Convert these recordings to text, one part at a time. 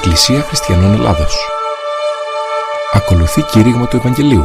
Εκκλησία Χριστιανών Ελλάδος. Ακολουθεί κήρυγμα του Ευαγγελίου.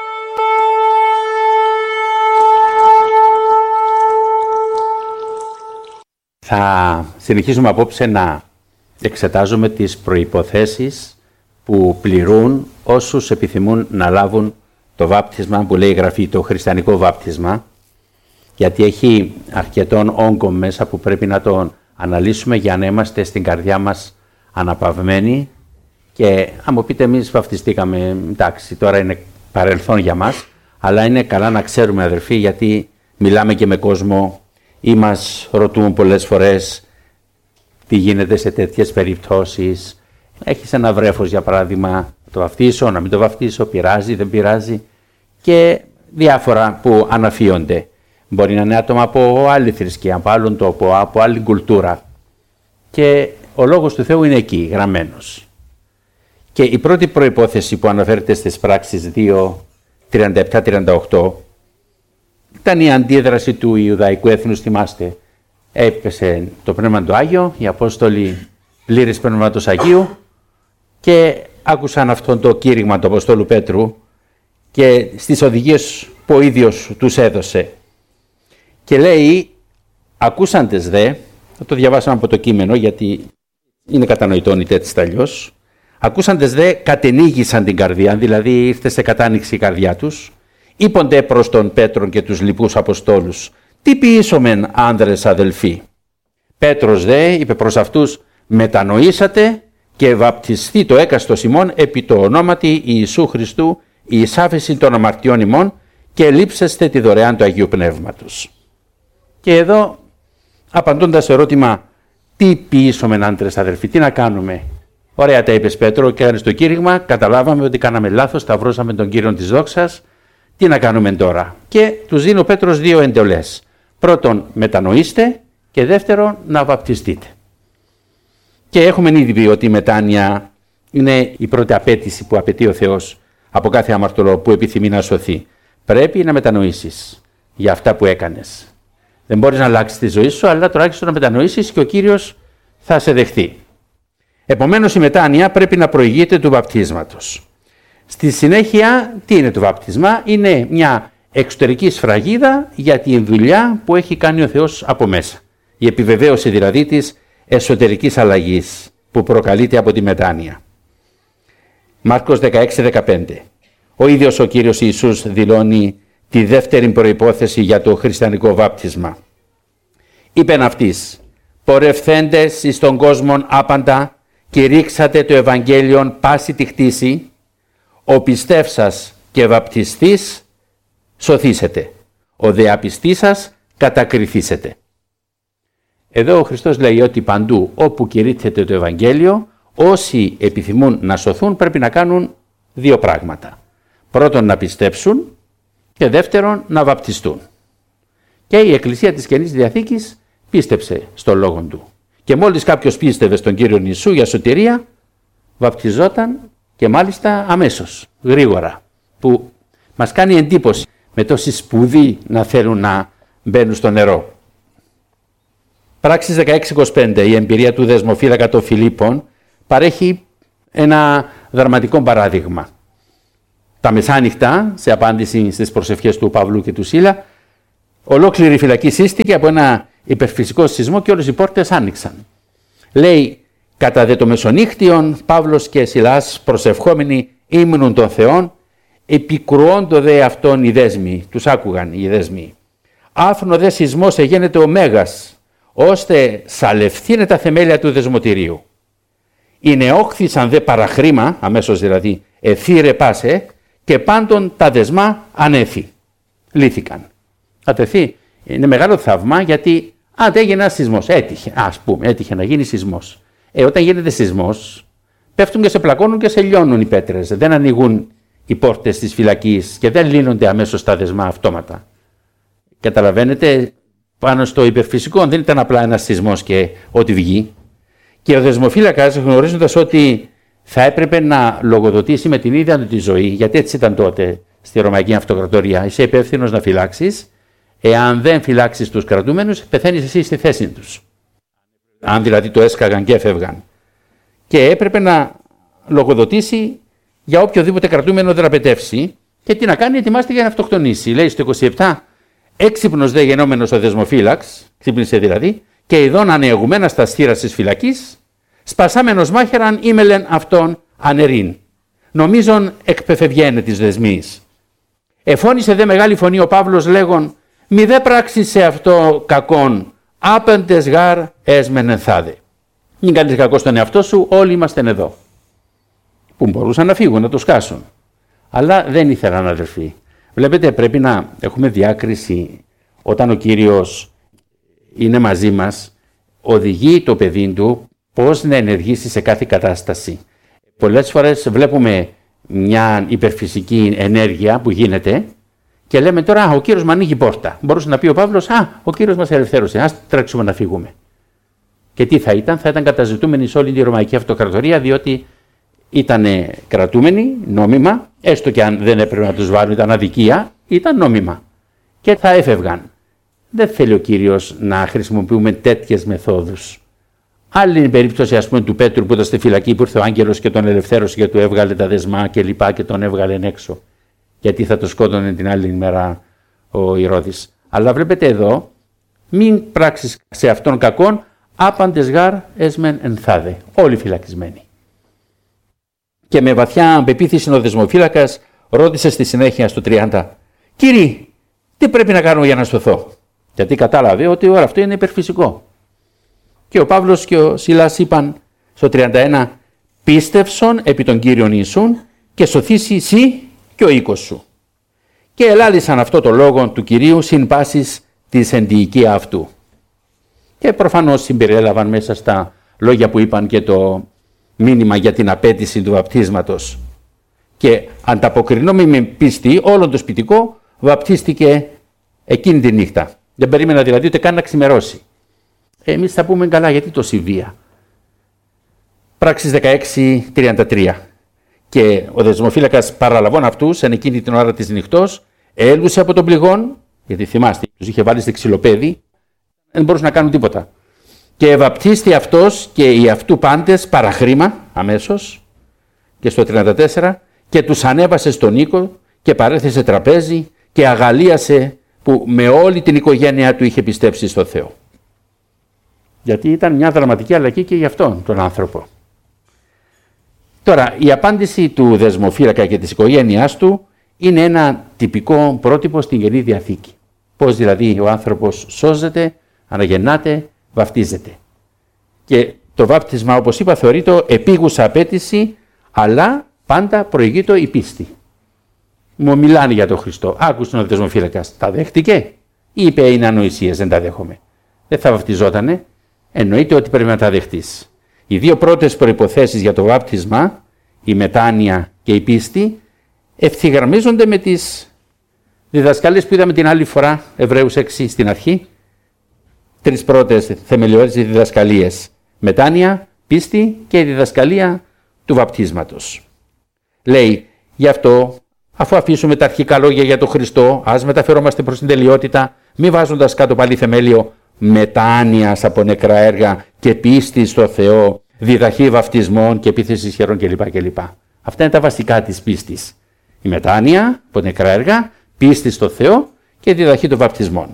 Θα συνεχίσουμε απόψε να εξετάζουμε τις προϋποθέσεις που πληρούν όσους επιθυμούν να λάβουν το βάπτισμα που λέει η Γραφή, το χριστιανικό βάπτισμα, γιατί έχει αρκετόν όγκο μέσα που πρέπει να τον αναλύσουμε για να είμαστε στην καρδιά μας αναπαυμένοι. Και αν μου πείτε, εμείς βαπτιστήκαμε, εντάξει, τώρα είναι παρελθόν για μας, αλλά είναι καλά να ξέρουμε, αδερφοί, γιατί μιλάμε και με κόσμο ή μας ρωτούν πολλές φορές τι γίνεται σε τέτοιες περιπτώσεις. Έχεις ένα βρέφος, για παράδειγμα, το βαφτίσω, να μην το βαφτίσω, πειράζει, δεν πειράζει, και διάφορα που αναφύονται. Μπορεί να είναι άτομα από άλλη θρησκεία, από άλλον τόπο, από άλλη κουλτούρα. Και ο Λόγος του Θεού είναι εκεί, γραμμένος. Και η πρώτη προϋπόθεση που αναφέρεται στις πράξεις 2:37-38 ήταν η αντίδραση του Ιουδαϊκού έθνους, θυμάστε. Έπεσε το Πνεύμα του Άγιο, οι Απόστολοι πλήρης Πνεύματος Αγίου και άκουσαν αυτό το κήρυγμα του Αποστόλου Πέτρου και στις οδηγίες που ο ίδιος τους έδωσε. Και λέει, ακούσαντες δε, θα το διαβάσαμε από το κείμενο γιατί είναι κατανοητόν είτε έτσι αλλιώς, ακούσαντες δε κατενίγησαν την καρδία, δηλαδή ήρθε σε κατάνοιξη η καρδιά τους, είπονται προς τον Πέτρον και τους λοιπούς Αποστόλους, τι ποιήσομεν άνδρες αδελφοί. Πέτρος δε είπε προς αυτούς, μετανοήσατε και βαπτιστεί το έκαστος ημών επί το ονόματι Ιησού Χριστού η εισάφεση των αμαρτιών ημών και λείψεστε τη δωρεάν του Αγίου Πνεύματος. Και εδώ, απαντώντας στο ερώτημα, τι ποιήσομεν άντρες αδελφοί, τι να κάνουμε. Ωραία τα είπες Πέτρο και έκανες το κήρυγμα, καταλάβαμε ότι κάναμε λάθος, σταυρώσαμε τον Κύριον της δόξας, τι να κάνουμε τώρα. Και τους δίνει ο Πέτρος δύο εντολές. Πρώτον, μετανοήστε και δεύτερον, να βαπτιστείτε. Και έχουμε ήδη πει ότι η μετάνοια είναι η πρώτη απέτηση που απαιτεί ο Θεός από κάθε αμαρτωλό που επιθυμεί να σωθεί. Πρέπει να μετανοήσεις για αυτά που έκανες. Δεν μπορείς να αλλάξεις τη ζωή σου, αλλά τουλάχιστον να μετανοήσεις και ο Κύριος θα σε δεχθεί. Επομένως, η μετάνοια πρέπει να προηγείται του βαπτίσματος. Στη συνέχεια, τι είναι το βάπτισμα? Είναι μια εξωτερική σφραγίδα για τη δουλειά που έχει κάνει ο Θεός από μέσα. Η επιβεβαίωση δηλαδή της εσωτερικής αλλαγής που προκαλείται από τη μετάνοια. Μάρκος 16-15. Ο ίδιος ο Κύριος Ιησούς δηλώνει τη δεύτερη προϋπόθεση για το χριστιανικό βάπτισμα. Είπεν αυτής, πορευθέντες εις τον κόσμον άπαντα και ρίξατε το Ευαγγέλιον πάση τη κτήση, ο πιστεύσας και βαπτιστής σωθήσετε, ο δε απιστής σας κατακριθήσετε. Εδώ ο Χριστός λέει ότι παντού όπου κηρύττεται το Ευαγγέλιο, όσοι επιθυμούν να σωθούν πρέπει να κάνουν δύο πράγματα. Πρώτον, να πιστέψουν και δεύτερον, να βαπτιστούν. Και η Εκκλησία της Καινής Διαθήκης πίστεψε στον Λόγον Του. Και μόλις κάποιος πίστευε στον Κύριο Ιησού για σωτηρία, βαπτιζόταν και μάλιστα αμέσως, γρήγορα, που μας κάνει εντύπωση με τόση σπουδή να θέλουν να μπαίνουν στο νερό. Πράξεις 16-25, η εμπειρία του δεσμοφύλακα των Φιλίππων παρέχει ένα δραματικό παράδειγμα. Τα μεσάνυχτα, σε απάντηση στις προσευχές του Παύλου και του Σίλα, ολόκληρη η φυλακή σύστηκε από ένα υπερφυσικό σεισμό και όλες οι πόρτες άνοιξαν. Λέει, κατά δε το μεσονύχτιον, Παύλος και Σιλάς προσευχόμενοι ύμνουν των Θεών, επικρουόντο δε αυτόν οι δέσμοι, τους άκουγαν οι δέσμοι. Άφνο δε σεισμός εγένεται ο Μέγας, ώστε σαλευθύνε τα θεμέλια του δεσμοτηρίου. Είναι όχθησαν δε παραχρήμα, αμέσως δηλαδή, εθύρε πάσε, και πάντων τα δεσμά ανέφη. Λύθηκαν. Ατεθεί, είναι μεγάλο θαύμα γιατί έγινε ένα σεισμός. Έτυχε να γίνει σεισμός. Όταν γίνεται σεισμός, πέφτουν και σε πλακώνουν και σε λιώνουν οι πέτρες. Δεν ανοίγουν οι πόρτες της φυλακής και δεν λύνονται αμέσως τα δεσμά αυτόματα. Καταλαβαίνετε, πάνω στο υπερφυσικό δεν ήταν απλά ένας σεισμός και ό,τι βγει. Και ο δεσμοφύλακας, γνωρίζοντας ότι θα έπρεπε να λογοδοτήσει με την ίδια του τη ζωή, γιατί έτσι ήταν τότε στη Ρωμαϊκή Αυτοκρατορία, είσαι υπεύθυνος να φυλάξεις. Εάν δεν φυλάξεις τους κρατούμενους, πεθαίνεις εσύ στη θέση τους. Αν δηλαδή το έσκαγαν και έφευγαν. και έπρεπε να λογοδοτήσει για οποιοδήποτε κρατούμενο δραπετεύσει και τι να κάνει, ετοιμάστηκε για να αυτοκτονήσει. Λέει στο 27, έξυπνος δε γενόμενος ο δεσμοφύλαξ, ξύπνησε δηλαδή, και ειδών ανεογουμένα στα στήρας της φυλακής, σπασάμενος μάχεραν ήμελεν αυτόν ανερίν. Νομίζον εκπεφευγένε της δεσμής. Εφώνησε δε μεγάλη φωνή ο Παύλος λέγον, μη δε πράξεις σε αυτό κακόν, άπεντες γάρ έσμεν ενθάδε. Μην κάνεις κακό στον εαυτό σου, όλοι είμαστε εδώ. Που μπορούσαν να φύγουν, να το σκάσουν. Αλλά δεν ήθελαν, αδερφοί. Βλέπετε, πρέπει να έχουμε διάκριση όταν ο Κύριος είναι μαζί μας, οδηγεί το παιδί του πώς να ενεργήσει σε κάθε κατάσταση. Πολλές φορές βλέπουμε μια υπερφυσική ενέργεια που γίνεται και λέμε τώρα ο Κύριος μου ανοίγει πόρτα. Μπορούσε να πει ο Παύλος, ο Κύριος μας ελευθέρωσε, ας τρέξουμε να φύγουμε. Και τι θα ήταν καταζητούμενοι σε όλη τη Ρωμαϊκή Αυτοκρατορία, διότι ήταν κρατούμενοι νόμιμα, έστω και αν δεν έπρεπε να τους βάλουν, ήταν αδικία, ήταν νόμιμα. Και θα έφευγαν. Δεν θέλει ο Κύριος να χρησιμοποιούμε τέτοιες μεθόδους. Άλλη είναι η περίπτωση, ας πούμε, του Πέτρου που ήταν στη φυλακή, που ήρθε ο άγγελος και τον ελευθέρωσε και του έβγαλε τα δεσμά και λοιπά και τον έβγαλε έξω. Γιατί θα το σκότωνε την άλλη μέρα ο Ηρώδης. Αλλά βλέπετε εδώ, μην πράξεις σε αυτόν κακόν, άπαντες γάρ έσμεν ενθάδε. Όλοι φυλακισμένοι. Και με βαθιά πεποίθηση ο δεσμοφύλακας ρώτησε στη συνέχεια στο 30, «Κύριε, τι πρέπει να κάνω για να σωθώ?» Γιατί κατάλαβε ότι όλο αυτό είναι υπερφυσικό. Και ο Παύλος και ο Σιλάς είπαν στο 31, «Πίστευσον επί τον Κύριον Ιησούν και σωθήσει εσύ και ο οίκος σου». Και ελάλησαν αυτό το λόγο του Κυρίου συν πάσης της ενδιοικία αυτού. Και προφανώς συμπεριέλαβαν μέσα στα λόγια που είπαν και το μήνυμα για την απέτηση του βαπτίσματος. Και ανταποκρινόμενοι με πίστη, όλο το σπιτικό βαπτίστηκε εκείνη τη νύχτα. Δεν περίμενα δηλαδή ούτε καν να ξημερώσει. Εμείς θα πούμε καλά, γιατί τόση βία. Πράξεις 16:33. Και ο δεσμοφύλακας παραλαβών αυτούς, εν εκείνη την ώρα της νυχτός, έλουσε από τον πληγόν, γιατί θυμάστε, τους είχε βάλει στη ξυλοπέδη, δεν μπορούσαν να κάνουν τίποτα. Και βαπτίστη αυτός και οι αυτού πάντες παραχρήμα αμέσως, και στο 34, και τους ανέβασε στον οίκο και παρέθεσε τραπέζι και αγαλίασε που με όλη την οικογένειά του είχε πιστέψει στο Θεό. Γιατί ήταν μια δραματική αλλαγή και για αυτόν τον άνθρωπο. Τώρα, η απάντηση του δεσμοφύλακα και της οικογένειάς του είναι ένα τυπικό πρότυπο στην Καινή Διαθήκη. Πώς δηλαδή ο άνθρωπος σώζεται, αναγεννάται, βαπτίζεται. Και το βάπτισμα, όπως είπα, θεωρείται επίγουσα απέτηση, αλλά πάντα προηγείται η πίστη. Μου μιλάνε για τον Χριστό. Άκουσε ο δεσμοφύλακας. Τα δέχτηκε? Είπε είναι ανοησίες, δεν τα δέχομαι. Δεν θα βαπτιζότανε. Εννοείται ότι πρέπει να τα δεχτείς. Οι δύο πρώτες προϋποθέσεις για το βάπτισμα, η μετάνοια και η πίστη, ευθυγραμμίζονται με τις διδασκαλίες που είδαμε την άλλη φορά, Εβραίους 6 στην αρχή. Τρεις πρώτες θεμελιώδεις διδασκαλίες. Μετάνοια, πίστη και η διδασκαλία του βαπτίσματος. Λέει, γι' αυτό, αφού αφήσουμε τα αρχικά λόγια για τον Χριστό, ας μεταφερόμαστε προς την τελειότητα, μη βάζοντας κάτω πάλι θεμέλιο μετάνοιας από νεκρά έργα και πίστη στο Θεό, διδαχή βαπτισμών και επίθεση χερών κλπ. Αυτά είναι τα βασικά της πίστης. Η μετάνοια από νεκρά έργα, πίστη στο Θεό και διδαχή των βαπτισμών.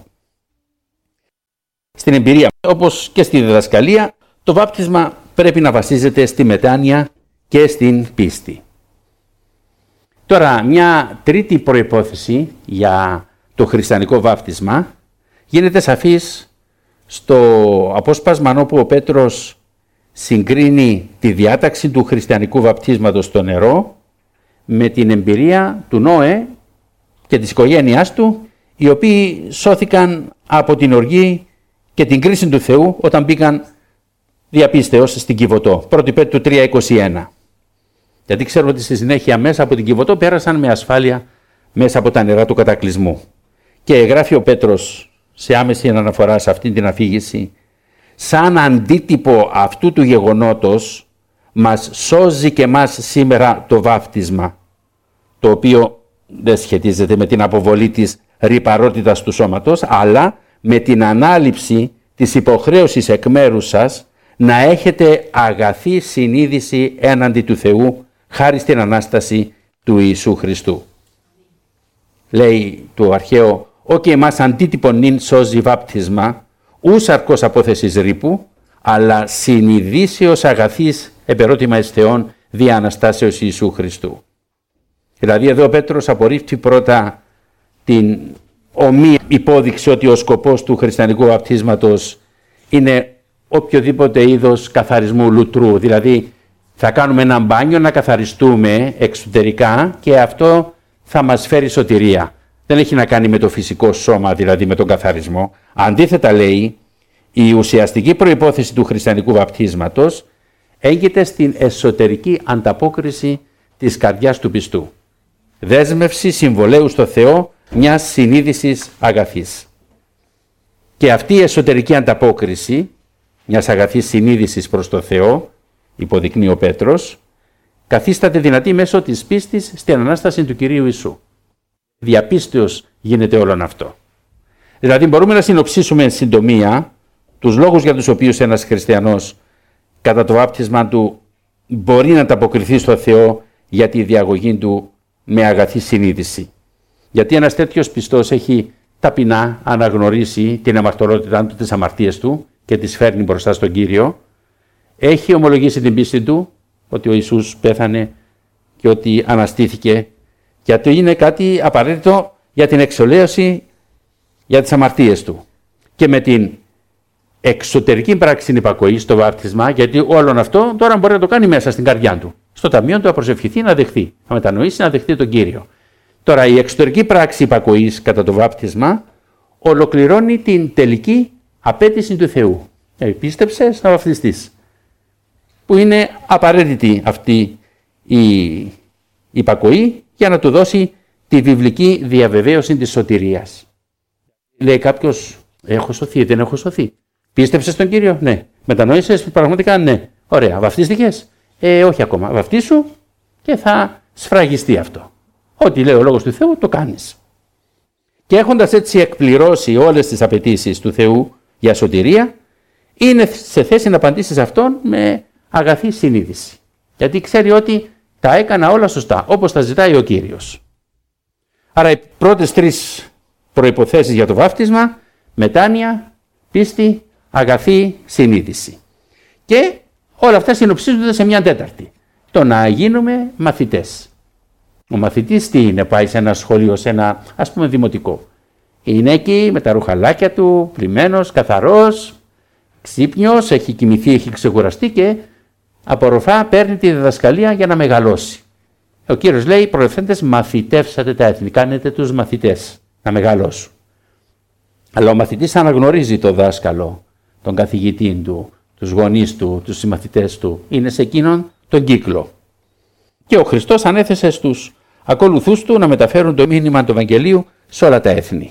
Στην εμπειρία, όπως και στη διδασκαλία, το βάπτισμα πρέπει να βασίζεται στη μετάνοια και στην πίστη. Τώρα, μια τρίτη προϋπόθεση για το χριστιανικό βάπτισμα γίνεται σαφής στο απόσπασμα όπου ο Πέτρος συγκρίνει τη διάταξη του χριστιανικού βαπτίσματος στο νερό με την εμπειρία του Νόε και της οικογένειάς του, οι οποίοι σώθηκαν από την οργή και την κρίση του Θεού όταν μπήκαν διαπίστεως στην Κιβωτό. 1 Πέτρου 3:21. Γιατί ξέρουμε ότι στη συνέχεια μέσα από την Κιβωτό πέρασαν με ασφάλεια μέσα από τα νερά του κατακλυσμού. Και γράφει ο Πέτρος σε άμεση αναφορά σε αυτή την αφήγηση, σαν αντίτυπο αυτού του γεγονότος μας σώζει και μας σήμερα το βάπτισμα, το οποίο δεν σχετίζεται με την αποβολή της ρυπαρότητας του σώματος, αλλά με την ανάληψη της υποχρέωσης εκ μέρους σας να έχετε αγαθή συνείδηση έναντι του Θεού, χάρη στην Ανάσταση του Ιησού Χριστού. Λέει το αρχαίο, «Όκι εμάς αντίτυπον νυν σώζει βάπτισμα, ους αρκός απόθεσης ρήπου, αλλά συνειδήσεως αγαθής επερώτημα εις Θεόν δια Αναστάσεως Ιησού Χριστού». Δηλαδή εδώ ο Πέτρος απορρίπτει πρώτα την ομή υπόδειξη ότι ο σκοπός του χριστιανικού βαπτίσματος είναι οποιοδήποτε είδος καθαρισμού λουτρού. Δηλαδή θα κάνουμε ένα μπάνιο να καθαριστούμε εξωτερικά και αυτό θα μας φέρει σωτηρία. Δεν έχει να κάνει με το φυσικό σώμα, δηλαδή με τον καθαρισμό. Αντίθετα λέει, η ουσιαστική προϋπόθεση του χριστιανικού βαπτίσματος έγκυται στην εσωτερική ανταπόκριση της καρδιάς του πιστού. Δέσμευση συμβολέου στο Θεό μιας συνείδησης αγαθής. Και αυτή η εσωτερική ανταπόκριση μιας αγαθής συνείδησης προς το Θεό, υποδεικνύει ο Πέτρος, καθίσταται δυνατή μέσω της πίστης στην Ανάσταση του Κυρίου Ιησού. Διαπίστεως γίνεται όλον αυτό. Δηλαδή μπορούμε να συνοψίσουμε εν συντομία τους λόγους για τους οποίους ένας χριστιανός κατά το βάπτισμα του μπορεί να ανταποκριθεί στο Θεό για τη διαγωγή του με αγαθή συνείδηση. Γιατί ένας τέτοιος πιστός έχει ταπεινά αναγνωρίσει την αμαρτωλότητά του, τις αμαρτίες του και τις φέρνει μπροστά στον Κύριο. Έχει ομολογήσει την πίστη του ότι ο Ιησούς πέθανε και ότι αναστήθηκε και ότι είναι κάτι απαραίτητο για την εξολέωση για τις αμαρτίες του. Και με την εξωτερική πράξη υπακοή στο βάπτισμα, γιατί όλον αυτό τώρα μπορεί να το κάνει μέσα στην καρδιά του. Στο ταμείο του να προσευχηθεί, να δεχθεί, να μετανοήσει, να δεχθεί τον Κύριο. Τώρα η εξωτερική πράξη υπακοής κατά το βάπτισμα ολοκληρώνει την τελική απέτηση του Θεού. Πίστεψες να βαπτιστείς. Που είναι απαραίτητη αυτή η υπακοή για να του δώσει τη βιβλική διαβεβαίωση της σωτηρίας. Λέει κάποιος, έχω σωθεί, δεν έχω σωθεί. Πίστεψες τον Κύριο, ναι. Μετανόησες πραγματικά, ναι. Ωραία. Βαφτίστηκες, όχι ακόμα. Βαφτίσου και θα σφραγιστεί αυτό. Ό,τι λέει ο Λόγος του Θεού το κάνεις. Και έχοντας έτσι εκπληρώσει όλες τις απαιτήσεις του Θεού για σωτηρία, είναι σε θέση να απαντήσει σε αυτόν με αγαθή συνείδηση. Γιατί ξέρει ότι τα έκανα όλα σωστά, όπως τα ζητάει ο Κύριος. Άρα οι πρώτες τρεις προϋποθέσεις για το βάφτισμα, μετάνοια, πίστη, αγαθή συνείδηση. Και όλα αυτά συνοψίζονται σε μια τέταρτη. Το να γίνουμε μαθητές. Ο μαθητής τι είναι, πάει σε ένα σχολείο, σε ένα ας πούμε δημοτικό. Είναι εκεί με τα ρουχαλάκια του, πλημμένος, καθαρός, ξύπνιος, έχει κοιμηθεί, έχει ξεκουραστεί και απορροφά, παίρνει τη διδασκαλία για να μεγαλώσει. Ο Κύριος λέει, προευθέντες μαθητεύσατε τα έθνη, κάνετε τους μαθητές να μεγαλώσουν. Αλλά ο μαθητής αναγνωρίζει το δάσκαλο, τον καθηγητή του, τους γονείς του, τους συμμαθητές του. Είναι σε εκείνον τον κύκλο. Και ο Χριστός ανέθεσε στους ακολουθούς του να μεταφέρουν το μήνυμα του Ευαγγελίου σε όλα τα έθνη.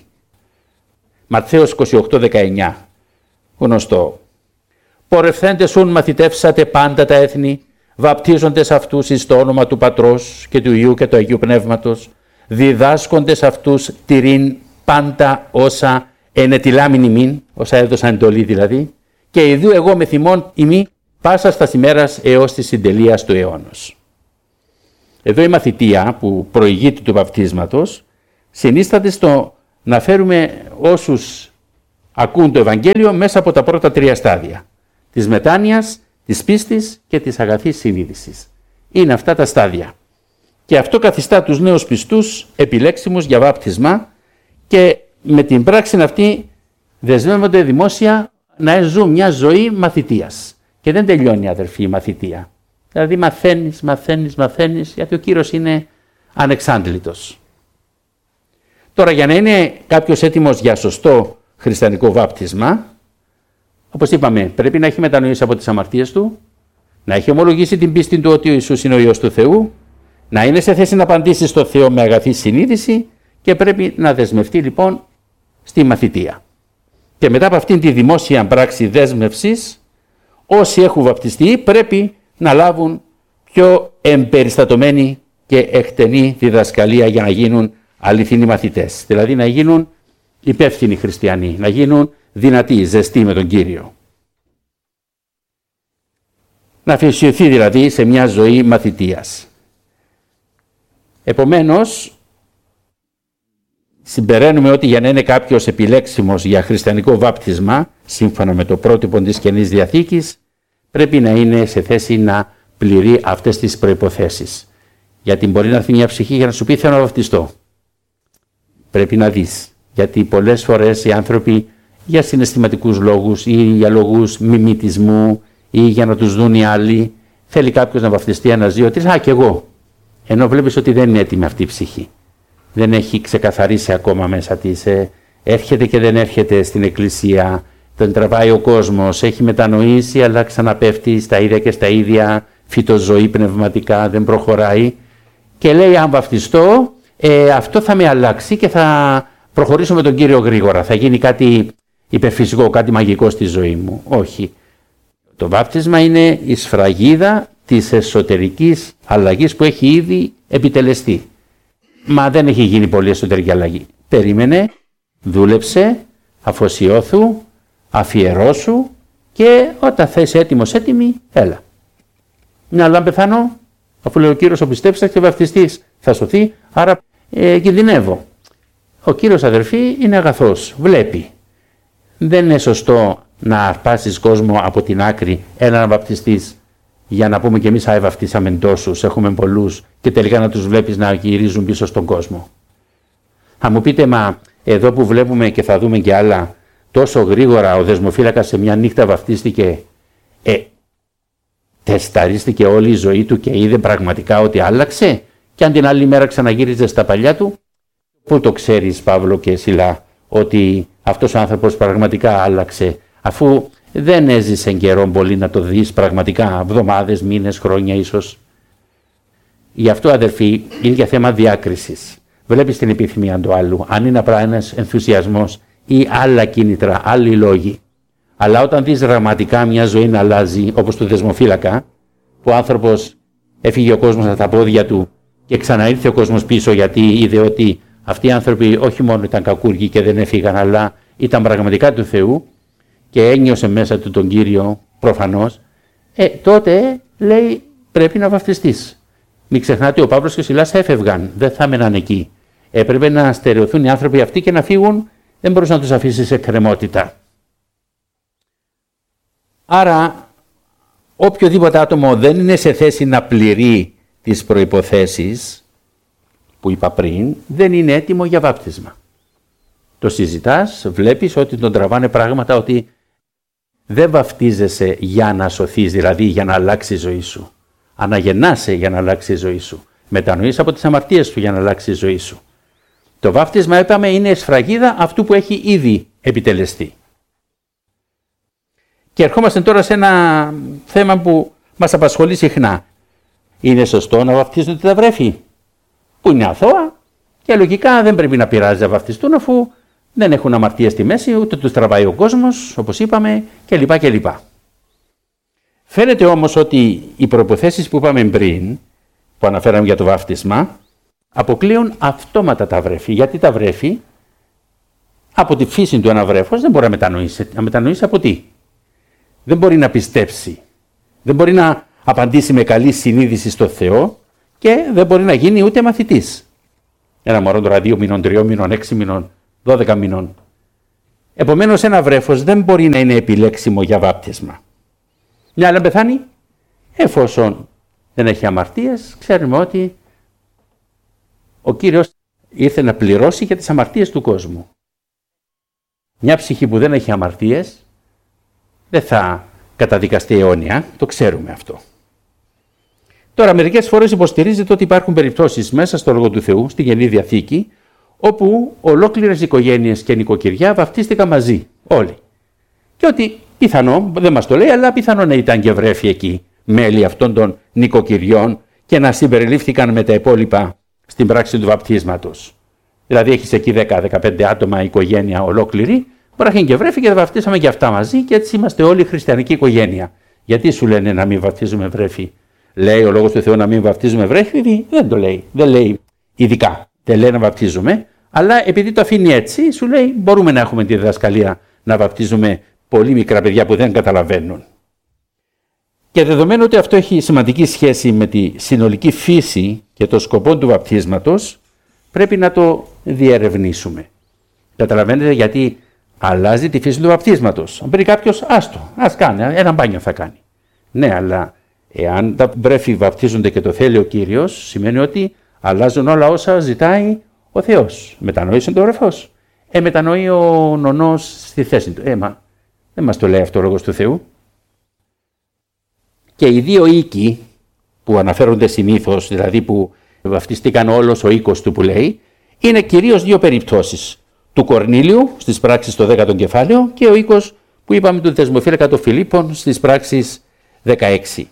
Ματθαίος 28-19, γνωστό. Πορευθέντες ούν μαθητεύσατε πάντα τα έθνη, βαπτίζοντες αυτούς εις το όνομα του Πατρός και του Υιού και του Αγίου Πνεύματος, διδάσκοντες αυτούς τηρήν πάντα όσα ενετιλάμιν ημίν, όσα έδωσαν εντολή δηλαδή, και ιδού εγώ με θυμών ημί πάσα στα ημέρας έως της συντελείας του αιώνος. Εδώ η μαθητεία που προηγείται του βαπτίσματος συνίσταται στο να φέρουμε όσους ακούν το Ευαγγέλιο μέσα από τα πρώτα τρία στάδια. Της μετάνοιας, της πίστης και της αγαθής συνείδησης. Είναι αυτά τα στάδια. Και αυτό καθιστά τους νέους πιστούς επιλέξιμους για βάπτισμα και με την πράξη αυτή δεσμεύονται δημόσια να ζουν μια ζωή μαθητείας. Και δεν τελειώνει αδερφοί η μαθητεία. Δηλαδή μαθαίνεις, γιατί ο Κύριος είναι ανεξάντλητος. Τώρα για να είναι κάποιος έτοιμος για σωστό χριστιανικό βάπτισμα, όπως είπαμε, πρέπει να έχει μετανοήσει από τις αμαρτίες του, να έχει ομολογήσει την πίστη του ότι ο Ιησούς είναι ο Υιός του Θεού, να είναι σε θέση να απαντήσει στο Θεό με αγαθή συνείδηση και πρέπει να δεσμευτεί λοιπόν στη μαθητεία. Και μετά από αυτήν τη δημόσια πράξη δέσμευσης, όσοι έχουν βαπτιστεί πρέπει να λάβουν πιο εμπεριστατωμένη και εκτενή διδασκαλία για να γίνουν αληθινοί μαθητές. Δηλαδή να γίνουν υπεύθυνοι χριστιανοί, να γίνουν δυνατοί, ζεστοί με τον Κύριο. Να αφοσιωθεί δηλαδή σε μια ζωή μαθητείας. Επομένως, συμπεραίνουμε ότι για να είναι κάποιος επιλέξιμος για χριστιανικό βάπτισμα, σύμφωνα με το πρότυπο της Καινής Διαθήκης, πρέπει να είναι σε θέση να πληρεί αυτές τις προϋποθέσεις. Γιατί μπορεί να έρθει μια ψυχή για να σου πει θέλω να βαπτιστώ. Πρέπει να δεις. Γιατί πολλές φορές οι άνθρωποι για συναισθηματικούς λόγους ή για λόγους μιμητισμού ή για να τους δουν οι άλλοι, θέλει κάποιος να βαπτιστεί ένας, δύο, τρεις, κι εγώ. Ενώ βλέπεις ότι δεν είναι έτοιμη αυτή η ψυχή. Δεν έχει ξεκαθαρίσει ακόμα μέσα της. Έρχεται και δεν έρχεται στην εκκλησία. Τον τραβάει ο κόσμος. Έχει μετανοήσει αλλά ξαναπέφτει στα ίδια και στα ίδια. Φυτοζωή πνευματικά, δεν προχωράει. Και λέει αν βαπτιστώ, αυτό θα με αλλάξει και θα προχωρήσω με τον Κύριο γρήγορα. Θα γίνει κάτι υπερφυσικό, κάτι μαγικό στη ζωή μου. Όχι. Το βάπτισμα είναι η σφραγίδα της εσωτερικής αλλαγής που έχει ήδη επιτελεστεί. Μα δεν έχει γίνει πολύ εσωτερική αλλαγή. Περίμενε, δούλεψε, αφοσιώθου, αφιερώσου και όταν θα είσαι έτοιμος, έτοιμη, έλα. Αλλά αν πεθάνω, αφού λέει ο Κύριος ο πιστέψεις και βαπτιστής θα σωθεί, άρα κινδυνεύω. Ο Κύριος αδερφοί είναι αγαθός, βλέπει. Δεν είναι σωστό να αρπάσεις κόσμο από την άκρη, έλα να βαπτιστείς, για να πούμε κι εμείς βαπτίσαμε τόσους, έχουμε πολλούς και τελικά να τους βλέπεις να γυρίζουν πίσω στον κόσμο. Θα μου πείτε, μα εδώ που βλέπουμε και θα δούμε κι άλλα, τόσο γρήγορα ο δεσμοφύλακας σε μια νύχτα βαπτίστηκε, τεσταρίστηκε όλη η ζωή του και είδε πραγματικά ότι άλλαξε και αν την άλλη μέρα ξαναγύριζε στα παλιά του, πού το ξέρεις Παύλο και Σιλά ότι αυτός ο άνθρωπος πραγματικά άλλαξε, αφού δεν έζησε καιρό πολύ να το δεις πραγματικά, εβδομάδες, μήνες, χρόνια ίσως. Γι' αυτό αδερφοί είναι για θέμα διάκρισης. Βλέπεις την επιθυμία του άλλου, αν είναι απλά ένας ενθουσιασμός ή άλλα κίνητρα, άλλοι λόγοι. Αλλά όταν δεις δραματικά μια ζωή να αλλάζει, όπως του δεσμοφύλακα, που ο άνθρωπος έφυγε ο κόσμος από τα πόδια του και ξαναήρθε ο κόσμος πίσω γιατί είδε ότι αυτοί οι άνθρωποι όχι μόνο ήταν κακούργοι και δεν έφυγαν, αλλά ήταν πραγματικά του Θεού και ένιωσε μέσα του τον Κύριο προφανώς, τότε λέει πρέπει να βαπτιστείς. Μην ξεχνάτε ο Παύλος και ο Σιλάς έφευγαν, δεν θα έμεναν εκεί. Έπρεπε να στερεωθούν οι άνθρωποι αυτοί και να φύγουν, δεν μπορούσε να τους αφήσει σε κρεμότητα. Άρα οποιοδήποτε άτομο δεν είναι σε θέση να πληρεί τις προϋποθέσεις που είπα πριν, δεν είναι έτοιμο για βάπτισμα. Το συζητάς, βλέπεις ότι τον τραβάνε πράγματα ότι δεν βαπτίζεσαι για να σωθείς, δηλαδή για να αλλάξει η ζωή σου. Αναγεννάσαι για να αλλάξει η ζωή σου. Μετανοείς από τις αμαρτίες σου για να αλλάξει η ζωή σου. Το βάπτισμα, είπαμε, είναι η σφραγίδα αυτού που έχει ήδη επιτελεστεί. Και ερχόμαστε τώρα σε ένα θέμα που μας απασχολεί συχνά. Είναι σωστό να βαπτίζονται τα βρέφη που είναι αθώα και λογικά δεν πρέπει να πειράζει να βαπτιστούν αφού δεν έχουν αμαρτίες στη μέση, ούτε τους τραβάει ο κόσμος, όπως είπαμε, κλπ. Φαίνεται όμως ότι οι προϋποθέσεις που είπαμε πριν, που αναφέραμε για το βάπτισμα, αποκλείουν αυτόματα τα βρέφη. Γιατί τα βρέφη, από τη φύση του ένα βρέφος, δεν μπορεί να μετανοήσει. Να μετανοήσει από τι? Δεν μπορεί να πιστέψει. Δεν μπορεί να απαντήσει με καλή συνείδηση στο Θεό και δεν μπορεί να γίνει ούτε μαθητής. Ένα μωρό τώρα 2 μηνών, 3 μηνών, 6 μηνών, 12 μηνών. Επομένως ένα βρέφος δεν μπορεί να είναι επιλέξιμο για βάπτισμα. Μια άλλη πεθάνει, εφόσον δεν έχει αμαρτίες, ξέρουμε ότι ο Κύριος ήρθε να πληρώσει για τις αμαρτίες του κόσμου. Μια ψυχή που δεν έχει αμαρτίες δεν θα καταδικαστεί αιώνια, το ξέρουμε αυτό. Τώρα μερικές φορές υποστηρίζεται ότι υπάρχουν περιπτώσεις μέσα στο Λόγο του Θεού, στη Καινή Διαθήκη, όπου ολόκληρες οικογένειες και νοικοκυριά βαπτίστηκαν μαζί, όλοι. Και ότι πιθανό, δεν μας το λέει, αλλά πιθανό να ήταν και βρέφη εκεί, μέλη αυτών των νοικοκυριών και να συμπεριλήφθηκαν με τα υπόλοιπα στην πράξη του βαπτίσματος. Δηλαδή έχεις εκεί 10-15 άτομα οικογένεια ολόκληρη, μπορεί να έχει και βρέφη και τα βαπτίσαμε και αυτά μαζί και έτσι είμαστε όλοι χριστιανική οικογένεια. Γιατί σου λένε να μην βαπτίζουμε βρέφη? Λέει ο Λόγος του Θεού να μην βαπτίζουμε βρέφη? Δεν το λέει. Δεν λέει ειδικά. Δεν λέει να βαπτίζουμε, αλλά επειδή το αφήνει έτσι, σου λέει μπορούμε να έχουμε τη διδασκαλία να βαπτίζουμε πολύ μικρά παιδιά που δεν καταλαβαίνουν. Και δεδομένου ότι αυτό έχει σημαντική σχέση με τη συνολική φύση και το σκοπό του βαπτίσματος, πρέπει να το διερευνήσουμε. Καταλαβαίνετε γιατί αλλάζει τη φύση του βαπτίσματος. Αν πει κάποιος, ας κάνει, ένα μπάνιο θα κάνει. Ναι, αλλά εάν τα βρέφη βαπτίζονται και το θέλει ο Κύριος, σημαίνει ότι αλλάζουν όλα όσα ζητάει ο Θεός. Μετανοήσει το βρεφός. Μετανοεί ο νονός στη θέση του. Δεν μας το λέει αυτό ο λόγος του Θεού. Και οι δύο οίκοι που αναφέρονται συνήθως, δηλαδή που βαπτιστήκαν όλος ο οίκος του που λέει, είναι κυρίως δύο περιπτώσεις. Του Κορνήλιου στις πράξεις στο 10ο κεφάλαιο και ο οίκος που είπαμε του Δεσμοφύλακα των Φιλίππων στις πράξεις 16.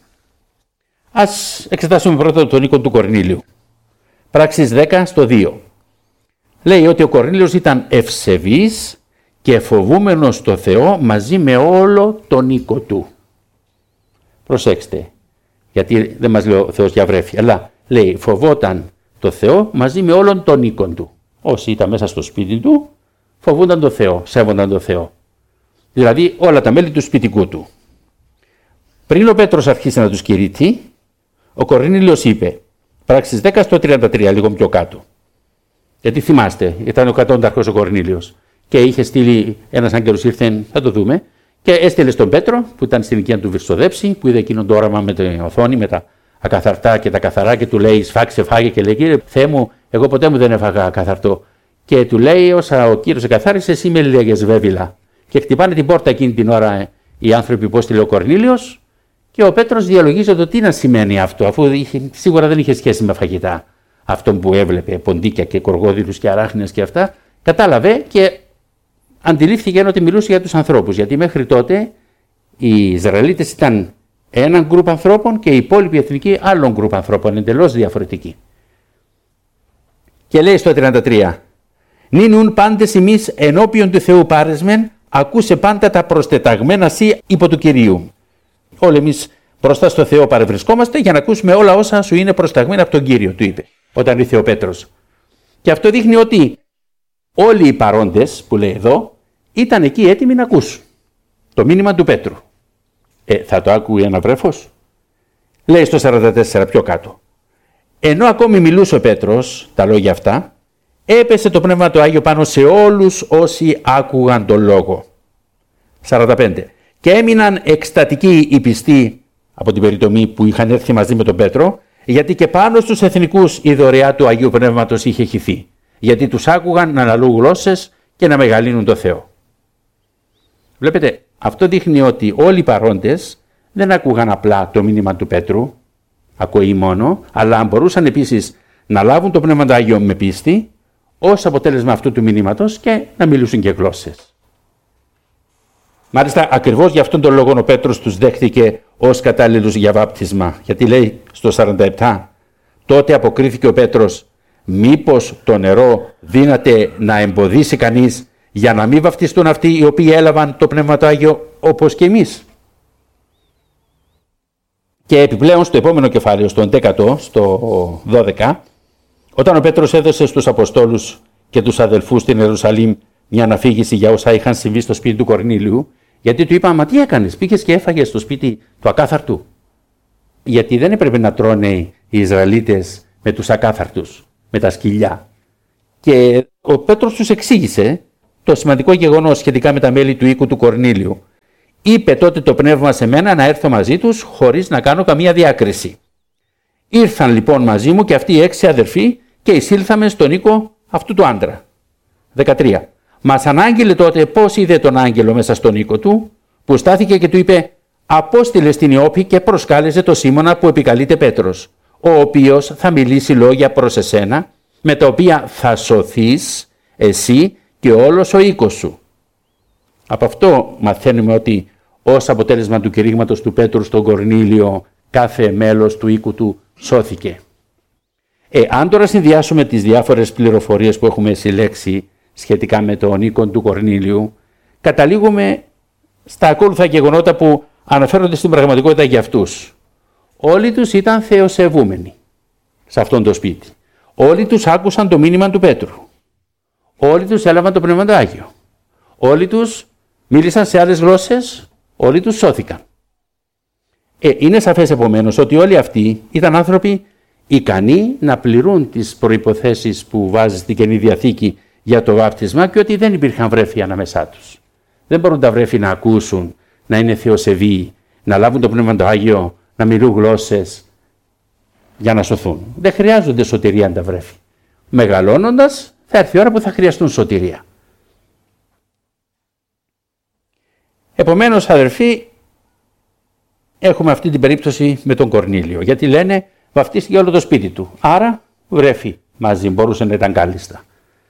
Ας εξετάσουμε πρώτα τον οίκο του Κορνήλιου. Πράξεις 10 στο 2. Λέει ότι ο Κορνήλιος ήταν ευσεβής και φοβούμενος το Θεό μαζί με όλο τον οίκο του. Προσέξτε, γιατί δεν μας λέει ο Θεός για βρέφη, αλλά λέει φοβόταν το Θεό μαζί με όλον τον οίκο του. Όσοι ήταν μέσα στο σπίτι του, φοβούνταν το Θεό, σέβονταν το Θεό. Δηλαδή όλα τα μέλη του σπιτικού του. Πριν ο Πέτρος αρχίσει να τους κηρύττει, ο Κορνήλιος είπε, πράξεις 10 στο 33, λίγο πιο κάτω. Γιατί θυμάστε, ήταν ο κατόνταρχος ο Κορνήλιος και είχε στείλει ένας άγγελος, ήρθε, θα το δούμε, και έστειλε στον Πέτρο που ήταν στην οικία του βυρσοδέψη, που είδε εκείνον το όραμα με την οθόνη, με τα ακαθαρτά και τα καθαρά, και του λέει σφάξε, φάγε, και λέει Κύριε Θεέ μου, εγώ ποτέ μου δεν έφαγα καθαρτό. Και του λέει όσα ο Κύριος εκαθάρισε, εσύ με λέγες βέβηλα. Και χτυπάνε την πόρτα εκείνη την ώρα οι άνθρωποι που έστειλε ο Κορνήλιος, και ο Πέτρος διαλογίζει το τι να σημαίνει αυτό, αφού σίγουρα δεν είχε σχέση με φαγητά. Αυτό που έβλεπε, ποντίκια και κοργόδιλους και αράχνες και αυτά, κατάλαβε και αντιλήφθηκε ότι μιλούσε για τους ανθρώπους. Γιατί μέχρι τότε οι Ισραηλίτες ήταν έναν γκρουπ ανθρώπων και οι υπόλοιποι εθνικοί άλλων γκρουπ ανθρώπων, εντελώς διαφορετικοί. Και λέει στο 33, «Νίνουν πάντες εμείς ενώπιον του Θεού πάρεσμεν, ακούσε πάντα τα προστεταγμένα σύ υπό του Κυρίου». Όλοι εμείς μπροστά στο Θεό παρευρισκόμαστε για να ακούσουμε όλα όσα σου είναι προσταγμένα από τον Κύριο, του είπε, όταν ήρθε ο Πέτρος. Και αυτό δείχνει ότι όλοι οι παρόντες που λέει εδώ ήταν εκεί έτοιμοι να ακούσουν το μήνυμα του Πέτρου. Θα το άκουγε ένα βρέφος? Λέει στο 44 πιο κάτω. Ενώ ακόμη μιλούσε ο Πέτρος τα λόγια αυτά, έπεσε το Πνεύμα του Άγιο πάνω σε όλους όσοι άκουγαν τον λόγο. 45. Και έμειναν εκστατικοί οι πιστοί από την περιτομή που είχαν έρθει μαζί με τον Πέτρο, γιατί και πάνω στους εθνικούς η δωρεά του Αγίου Πνεύματος είχε χυθεί. Γιατί τους άκουγαν να αναλύουν γλώσσες και να μεγαλύνουν το Θεό. Βλέπετε, αυτό δείχνει ότι όλοι οι παρόντες δεν άκουγαν απλά το μήνυμα του Πέτρου, ακοή μόνο, αλλά μπορούσαν επίσης να λάβουν το Πνεύμα του Άγιο με πίστη, ως αποτέλεσμα αυτού του μηνύματος, και να μιλούσουν και γλώσσες. Μάλιστα, ακριβώς για αυτόν τον λόγο ο Πέτρος τους δέχτηκε ως κατάλληλους για βάπτισμα. Γιατί λέει στο 47, τότε αποκρίθηκε ο Πέτρος, μήπως το νερό δύναται να εμποδίσει κανείς για να μην βαπτιστούν αυτοί οι οποίοι έλαβαν το Πνεύμα του Άγιο όπως και εμείς? Και επιπλέον στο επόμενο κεφάλαιο, στο 11, στο 12, όταν ο Πέτρος έδωσε στους Αποστόλους και τους αδελφούς στην Ιερουσαλήμ μια αναφήγηση για όσα είχαν συμβεί στο σπίτι του Κορνήλιου, γιατί του είπαν, μα τι έκανες, πήγες και έφαγες στο σπίτι του ακάθαρτου? Γιατί δεν έπρεπε να τρώνε οι Ισραηλίτες με τους ακάθαρτους, με τα σκυλιά. Και ο Πέτρος τους εξήγησε το σημαντικό γεγονός σχετικά με τα μέλη του οίκου του Κορνήλιου. Είπε τότε το Πνεύμα σε μένα να έρθω μαζί τους χωρίς να κάνω καμία διάκριση. Ήρθαν λοιπόν μαζί μου και αυτοί οι 6 αδερφοί και εισήλθαμε στον οίκο αυτού του άντρα. 13. Μας ανάγγειλε τότε πώς είδε τον άγγελο μέσα στον οίκο του, που στάθηκε και του είπε, απόστειλε στην Ιώπη και προσκάλεσε το Σίμωνα που επικαλείται Πέτρος, ο οποίος θα μιλήσει λόγια προς εσένα, με τα οποία θα σωθείς εσύ και όλος ο οίκος σου. Από αυτό μαθαίνουμε ότι ως αποτέλεσμα του κηρύγματος του Πέτρου στον Κορνήλιο, κάθε μέλος του οίκου του σώθηκε. Αν τώρα συνδυάσουμε τις διάφορες πληροφορίες που έχουμε συλλέξει σχετικά με τον οίκο του Κορνήλιου, καταλήγουμε στα ακόλουθα γεγονότα που αναφέρονται στην πραγματικότητα για αυτούς. Όλοι τους ήταν θεοσεβούμενοι σε αυτόν το σπίτι. Όλοι τους άκουσαν το μήνυμα του Πέτρου. Όλοι τους έλαβαν το Πνεύμα του Άγιο. Όλοι τους μίλησαν σε άλλες γλώσσες. Όλοι τους σώθηκαν. Είναι σαφές επομένως ότι όλοι αυτοί ήταν άνθρωποι ικανοί να πληρούν τις προϋποθέσεις που βάζει στην Καινή Διαθήκη για το βάπτισμα και ότι δεν υπήρχαν βρέφη ανάμεσά τους. Δεν μπορούν τα βρέφη να ακούσουν, να είναι θεοσεβοί, να λάβουν το Πνεύμα το Άγιο, να μιλούν γλώσσες για να σωθούν. Δεν χρειάζονται σωτηρία τα βρέφη. Μεγαλώνοντας θα έρθει η ώρα που θα χρειαστούν σωτηρία. Επομένως, αδερφοί, έχουμε αυτή την περίπτωση με τον Κορνήλιο, γιατί λένε βαφτίστηκε όλο το σπίτι του. Άρα βρέφη μαζί, μπορούσε να ήταν κάλλιστα.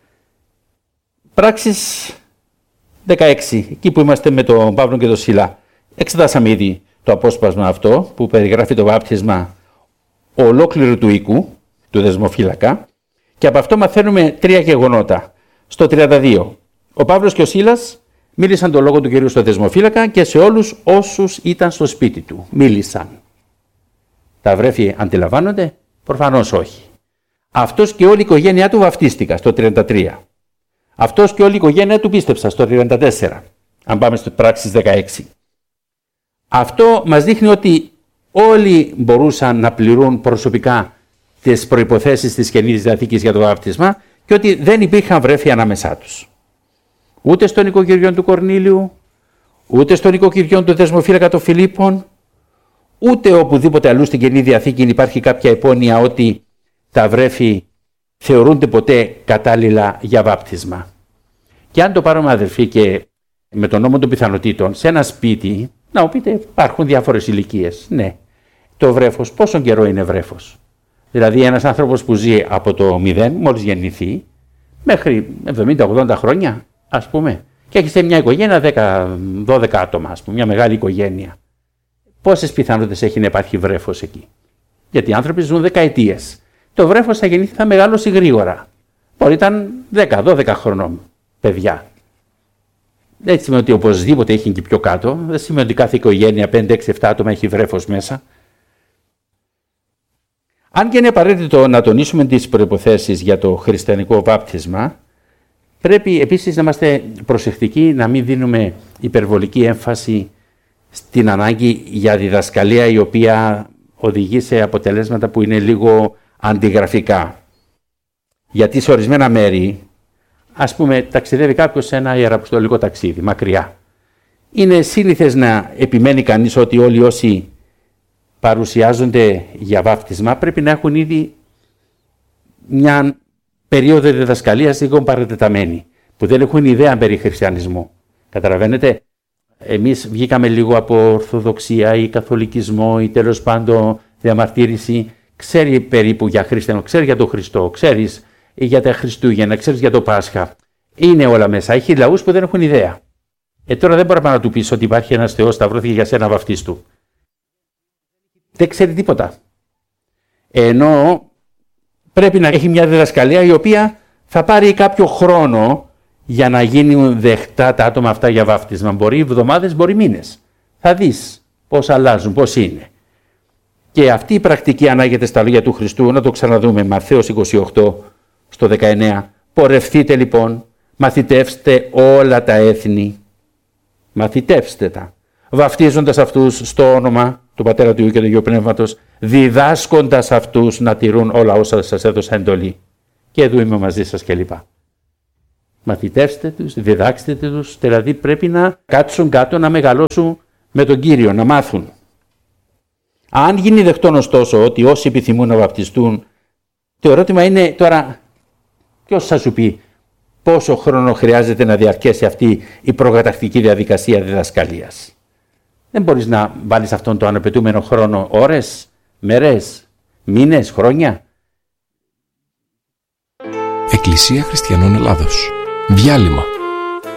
Πράξεις 16, εκεί που είμαστε με τον Παύλο και τον Σίλα, εξετάσαμε ήδη το απόσπασμα αυτό που περιγράφει το βάπτισμα ολόκληρου του οίκου, του δεσμοφύλακα, και από αυτό μαθαίνουμε 3 γεγονότα. Στο 32, ο Παύλος και ο Σίλας μίλησαν τον λόγο του Κυρίου στο δεσμοφύλακα και σε όλους όσους ήταν στο σπίτι του. Μίλησαν. Τα βρέφη αντιλαμβάνονται? Προφανώς όχι. Αυτός και όλη η οικογένειά του βαφτίστηκα στο 33. Αυτός και όλη η οικογένειά του πίστεψα στο 34. Αν πάμε στις πράξεις 16. Αυτό μας δείχνει ότι όλοι μπορούσαν να πληρούν προσωπικά τις προϋποθέσεις της Καινής Διαθήκης για το βάπτισμα και ότι δεν υπήρχαν βρέφη ανάμεσά τους. Ούτε στον οικοκυριών του Κορνήλιου, ούτε στον οικοκυριών του δεσμοφύλακα των Φιλίππων, ούτε οπουδήποτε αλλού στην Καινή Διαθήκη υπάρχει κάποια υπόνοια ότι τα βρέφη θεωρούνται ποτέ κατάλληλα για βάπτισμα. Και αν το πάρουμε, αδερφοί, και με τον νόμο των πιθανότητων, σε ένα σπίτι, να μου πείτε, υπάρχουν διάφορες ηλικίες. Ναι. Το βρέφος, πόσο καιρό είναι βρέφος? Δηλαδή, ένας άνθρωπος που ζει από το 0, μόλις γεννηθεί, μέχρι 70-80 χρόνια, ας πούμε, και έχει σε μια οικογένεια 10-12 άτομα, ας πούμε, μια μεγάλη οικογένεια. Πόσες πιθανότητες έχει να υπάρχει βρέφος εκεί? Γιατί οι άνθρωποι ζουν δεκαετίες. Το βρέφος θα γεννηθεί, θα μεγαλώσει γρήγορα. Μπορεί ήταν 10-12 χρονών παιδιά. Δεν σημαίνει ότι οπωσδήποτε έχει και πιο κάτω. Δεν σημαίνει ότι κάθε οικογένεια 5-6-7 άτομα έχει βρέφος μέσα. Αν και είναι απαραίτητο να τονίσουμε τις προϋποθέσεις για το χριστιανικό βάπτισμα, πρέπει επίσης να είμαστε προσεκτικοί να μην δίνουμε υπερβολική έμφαση στην ανάγκη για διδασκαλία η οποία οδηγεί σε αποτελέσματα που είναι λίγο αντιγραφικά. Γιατί σε ορισμένα μέρη, ας πούμε, ταξιδεύει κάποιος σε ένα ιεραποστολικό ταξίδι, μακριά. Είναι σύνηθες να επιμένει κανείς ότι όλοι όσοι παρουσιάζονται για βάπτισμα πρέπει να έχουν ήδη μια περίοδο διδασκαλίας λίγο παρατεταμένη, που δεν έχουν ιδέα περί χριστιανισμού. Καταλαβαίνετε, εμείς βγήκαμε λίγο από ορθοδοξία ή καθολικισμό ή τέλος πάντων διαμαρτύρηση. Ξέρει περίπου για χριστιανό, ξέρει για τον Χριστό, ξέρεις για τα Χριστούγεννα, ξέρεις για το Πάσχα. Είναι όλα μέσα. Έχει λαούς που δεν έχουν ιδέα. Τώρα δεν μπορεί να του πεις ότι υπάρχει ένας Θεός, σταυρώθηκε για σένα βαφτίστου. Δεν ξέρει τίποτα. Ενώ πρέπει να έχει μια διδασκαλία η οποία θα πάρει κάποιο χρόνο για να γίνουν δεχτά τα άτομα αυτά για βάφτισμα. Μπορεί εβδομάδες, μπορεί μήνες. Θα δεις πώς αλλάζουν, πώς είναι. Και αυτή η πρακτική ανάγεται στα λόγια του Χριστού, να το ξαναδούμε, Ματθαίος 28 στο 19. Πορευθείτε λοιπόν, μαθητεύστε όλα τα έθνη, μαθητεύστε τα, βαφτίζοντας αυτούς στο όνομα του Πατέρα του Υιού και του Αγίου Πνεύματος, διδάσκοντας αυτούς να τηρούν όλα όσα σας έδωσα εντολή. Και εδώ είμαι μαζί σας κλπ. Μαθητεύστε τους, διδάξτε τους, δηλαδή πρέπει να κάτσουν κάτω, να μεγαλώσουν με τον Κύριο, να μάθουν. Αν γίνει δεκτόν ωστόσο ότι όσοι επιθυμούν να βαπτιστούν, το ερώτημα είναι τώρα, ποιος θα σου πει πόσο χρόνο χρειάζεται να διαρκέσει αυτή η προκαταρκτική διαδικασία διδασκαλίας? Δεν μπορείς να βάλεις αυτόν τον αναπαιτούμενο χρόνο ώρες, μέρες, μήνες, χρόνια. Εκκλησία Χριστιανών Ελλάδος. Διάλειμμα.